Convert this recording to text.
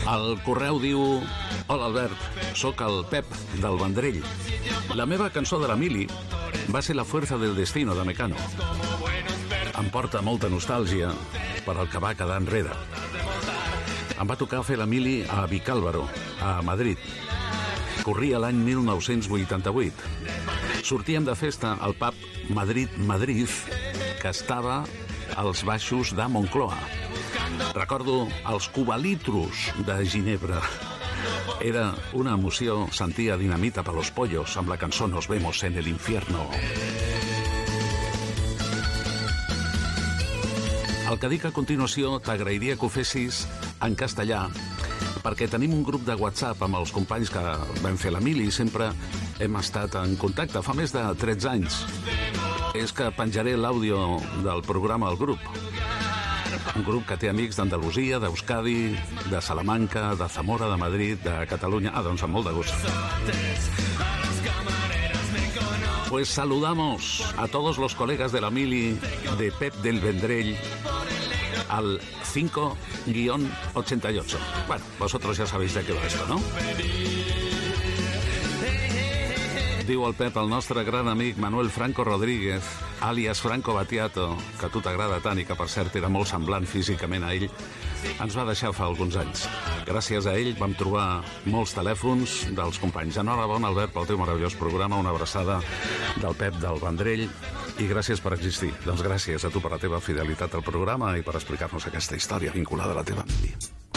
El correu diu: hola Albert, sóc el Pep del Vendrell. La meva cançó de la Mili va ser La fuerza del destino de Mecano. Em porta molta nostàlgia per al que va quedar enrere. Em va tocar fer la Mili a Vicálvaro, a Madrid. Corria l'any 1988. Sortíem de festa al pub Madrid, que estava als baixos de Moncloa. Recordo els cubalitros de Ginebra. Era una emoció sentir a Dinamita pa los pollos amb la cançó Nos vemos en el infierno. El que dic a continuació t'agrairia que ho fessis en castellà, perquè tenim un grup de WhatsApp amb els companys que vam fer la Mili i sempre hem estat en contacte fa més de 13 anys. És que penjaré l'àudio del programa al grup. Un grup que té amics d'Andalusia, d'Euskadi, de Salamanca, de Zamora, de Madrid, de Catalunya. Doncs amb molt de gust. Pues saludamos a todos los colegas de la Mili de Pep del Vendrell al 5-88. Bueno, vosotros ya sabéis de qué va esto, ¿no? Diu el Pep, el nostre gran amic Manuel Franco Rodríguez, àlies Franco Battiato, que a tu t'agrada tant i que per cert era molt semblant físicament a ell, ens va deixar fa alguns anys. Gràcies a ell vam trobar molts telèfons dels companys. Enhorabona, Albert, pel teu meravellós programa, una abraçada del Pep del Vendrell i gràcies per existir. Doncs gràcies a tu per la teva fidelitat al programa i per explicar-nos aquesta història vinculada a la teva Mili.